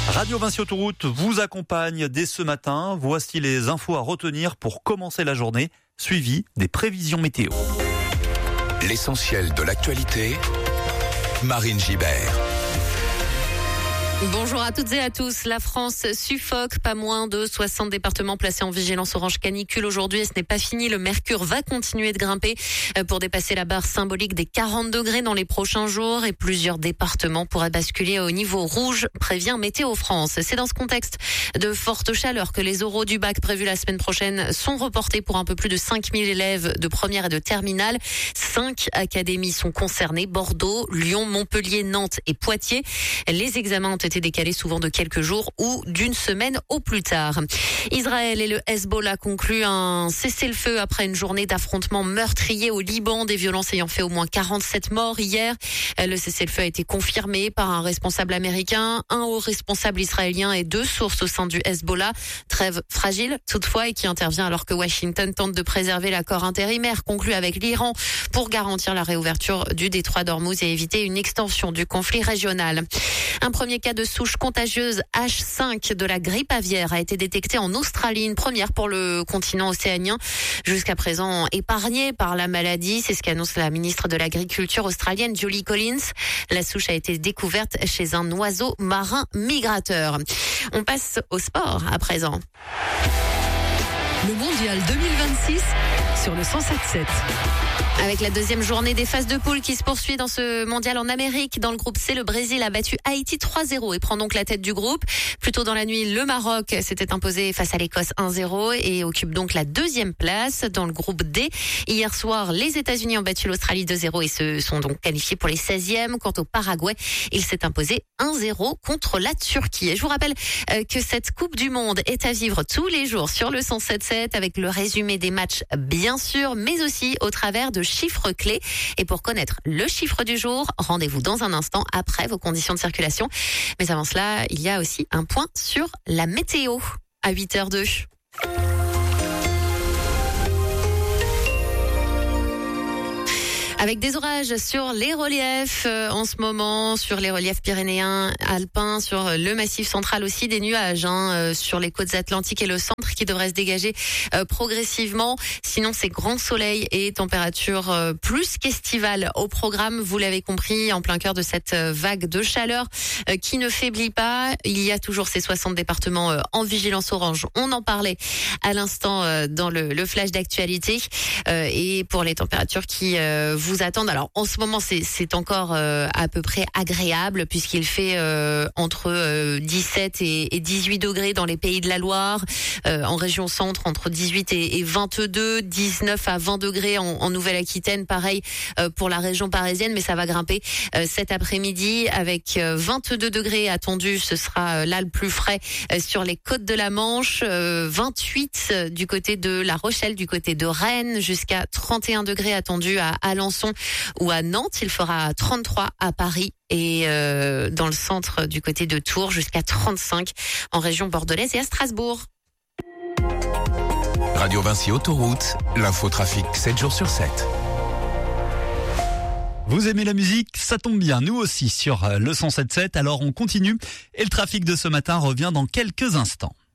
Radio Vinci Autoroute vous accompagne dès ce matin. Voici les infos à retenir pour commencer la journée, suivi des prévisions météo. L'essentiel de l'actualité, Marine Gibert. Bonjour à toutes et à tous. La France suffoque. Pas moins de 60 départements placés en vigilance orange canicule aujourd'hui. Et ce n'est pas fini. Le mercure va continuer de grimper pour dépasser la barre symbolique des 40 degrés dans les prochains jours. Et plusieurs départements pourraient basculer au niveau rouge, prévient Météo France. C'est dans ce contexte de forte chaleur que les oraux du bac prévus la semaine prochaine sont reportés pour un peu plus de 5000 élèves de première et de terminale. 5 académies sont concernées. Bordeaux, Lyon, Montpellier, Nantes et Poitiers. Les examens ont été décalés souvent de quelques jours ou d'une semaine au plus tard. Israël et le Hezbollah concluent un cessez-le-feu après une journée d'affrontements meurtriers au Liban, des violences ayant fait au moins 47 morts hier. Le cessez-le-feu a été confirmé par un responsable américain, un haut responsable israélien et 2 sources au sein du Hezbollah. Trêve fragile toutefois et qui intervient alors que Washington tente de préserver l'accord intérimaire conclu avec l'Iran pour garantir la réouverture du détroit d'Ormuz et éviter une extension du conflit régional. Un premier cas de souche contagieuse H5 de la grippe aviaire a été détecté en Australie, une première pour le continent océanien, jusqu'à présent épargné par la maladie. C'est ce qu'annonce la ministre de l'Agriculture australienne, Julie Collins. La souche a été découverte chez un oiseau marin migrateur. On passe au sport à présent. Le mondial 2026 sur le 107.7. Avec la deuxième journée des phases de poule qui se poursuit dans ce mondial en Amérique. Dans le groupe C, le Brésil a battu Haïti 3-0 et prend donc la tête du groupe. Plus tôt dans la nuit, le Maroc s'était imposé face à l'Écosse 1-0 et occupe donc la deuxième place. Dans le groupe D, hier soir, les États-Unis ont battu l'Australie 2-0 et se sont donc qualifiés pour les 16e. Quant au Paraguay, il s'est imposé 1-0 contre la Turquie. Et je vous rappelle que cette Coupe du Monde est à vivre tous les jours sur le 107.7 avec le résumé des matchs bien sûr, mais aussi au travers de chiffres clés. Et pour connaître le chiffre du jour, rendez-vous dans un instant après vos conditions de circulation. Mais avant cela, il y a aussi un point sur la météo à 8h02. Avec des orages sur les reliefs en ce moment, sur les reliefs pyrénéens, alpins, sur le massif central aussi, des nuages sur les côtes atlantiques et le centre qui devraient se dégager progressivement. Sinon, c'est grand soleil et température plus qu'estivale au programme. Vous l'avez compris, en plein cœur de cette vague de chaleur qui ne faiblit pas. Il y a toujours ces 60 départements en vigilance orange. On en parlait à l'instant dans le flash d'actualité. Et pour les températures qui vous attendent. Alors en ce moment c'est encore à peu près agréable puisqu'il fait entre 17 et 18 degrés dans les pays de la Loire, en région centre entre 18 et 22, 19 à 20 degrés en Nouvelle-Aquitaine, pareil pour la région parisienne, mais ça va grimper cet après-midi avec 22 degrés attendus, ce sera là le plus frais sur les côtes de la Manche, 28 du côté de La Rochelle, du côté de Rennes, jusqu'à 31 degrés attendus à Alençon ou à Nantes. Il fera 33 à Paris et dans le centre du côté de Tours, jusqu'à 35 en région bordelaise et à Strasbourg. Radio Vinci Autoroute, l'infotrafic 7 jours sur 7. Vous aimez la musique? Ça tombe bien, nous aussi sur le 107.7. Alors on continue et le trafic de ce matin revient dans quelques instants.